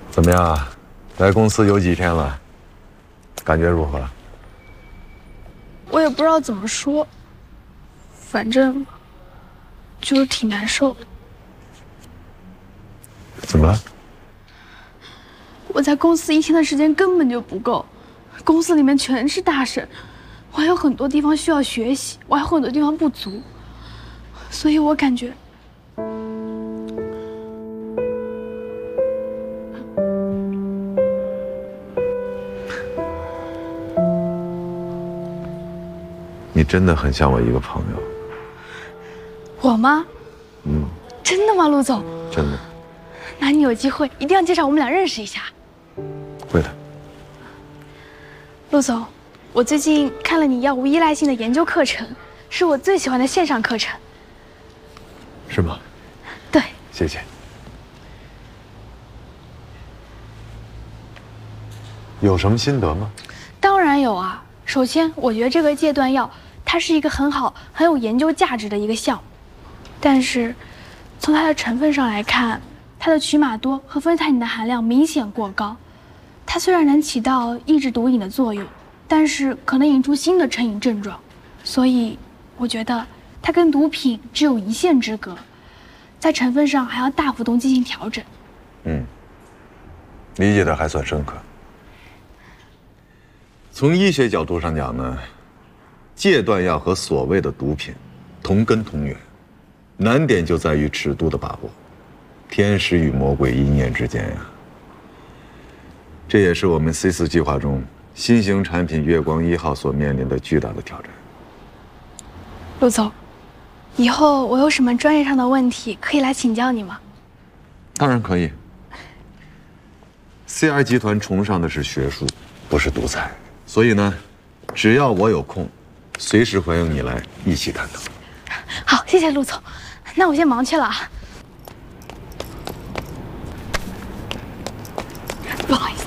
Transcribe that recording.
怎么样？来公司有几天了？感觉如何？ 我也不知道怎么说，反正就是挺难受的。 怎么了？ 我在公司一天的时间根本就不够，公司里面全是大神，我还有很多地方需要学习，我还有很多地方不足，所以我感觉。 你真的很像我一个朋友。 我吗？ 嗯， 真的吗，陆总？ 真的。 那你有机会一定要介绍我们俩认识一下。 会的。 陆总，我最近看了你药物依赖性的研究课程，是我最喜欢的线上课程。 是吗？ 对。 谢谢。有什么心得吗？ 当然有啊。首先，我觉得这个戒断药。 它是一个很好、很有研究价值的一个项目，但是从它的成分上来看，它的曲马多和芬太尼的含量明显过高。它虽然能起到抑制毒瘾的作用，但是可能引出新的成瘾症状，所以我觉得它跟毒品只有一线之隔，在成分上还要大幅度进行调整。 理解的还算深刻。从医学角度上讲呢？ 戒断药和所谓的毒品同根同源，难点就在于尺度的把握，天使与魔鬼一念之间呀。这也是我们 C4计划中新型产品月光1号所面临的巨大的挑战。 陆总，以后我有什么专业上的问题可以来请教你吗？ 当然可以。CR 集团崇尚的是学术，不是独裁，所以呢，只要我有空。 随时欢迎你来一起探讨。 好，谢谢陆总，那我先忙去了啊。不好意思。